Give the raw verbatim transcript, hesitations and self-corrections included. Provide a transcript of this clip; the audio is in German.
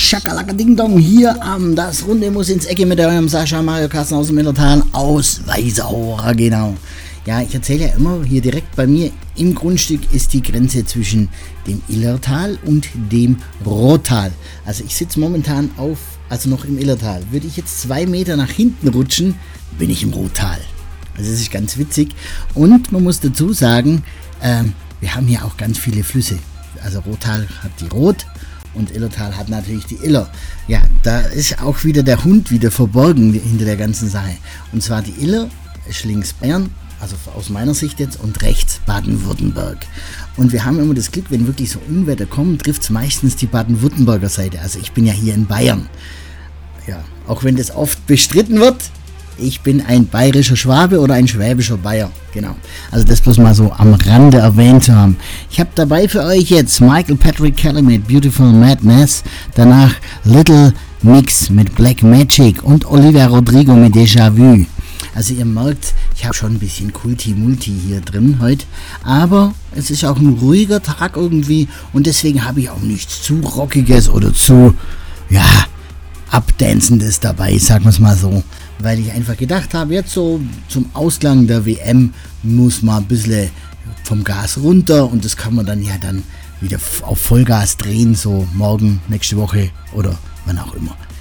Schakalaka Ding Dong hier am Das Runde muss ins Ecke mit eurem Sascha Mario Kassen aus dem Millertal aus Weißaura, genau. Ja, ich erzähle ja immer, hier direkt bei mir im Grundstück ist die Grenze zwischen dem Illertal und dem Rottal. Also ich sitze momentan auf, also noch im Illertal. Würde ich jetzt zwei Meter nach hinten rutschen, bin ich im Rottal. Also das ist ganz witzig. Und man muss dazu sagen, ähm, wir haben hier auch ganz viele Flüsse. Also Rottal hat die Rot und Illertal hat natürlich die Iller. Ja, da ist auch wieder der Hund wieder verborgen hinter der ganzen Sache. Und zwar die Iller ist links Bayern, also aus meiner Sicht jetzt, und rechts Baden-Württemberg. Und wir haben immer das Glück, wenn wirklich so Unwetter kommen, trifft es meistens die Baden-Württemberger Seite. Also ich bin ja hier in Bayern. Ja, auch wenn das oft bestritten wird, ich bin ein bayerischer Schwabe oder ein schwäbischer Bayer. Genau. Also das bloß mal so am Rande erwähnt zu haben. Ich habe dabei für euch jetzt Michael Patrick Kelly mit Beautiful Madness, danach Little Mix mit Black Magic und Olivia Rodrigo mit Déjà Vu. Also ihr merkt, ich habe schon ein bisschen Kulti-Multi hier drin heute, aber es ist auch ein ruhiger Tag irgendwie und deswegen habe ich auch nichts zu Rockiges oder zu, ja, Abdancendes dabei, sagen wir es mal so. Weil ich einfach gedacht habe, jetzt so zum Ausklang der W M muss man ein bisschen vom Gas runter und das kann man dann ja dann wieder auf Vollgas drehen, so morgen, nächste Woche oder wann auch immer.